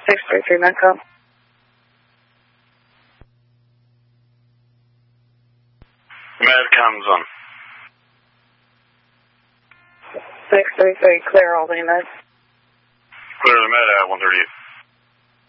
633 Metcom. Medcom's on. 633, clear all the units. Clear the med at 138.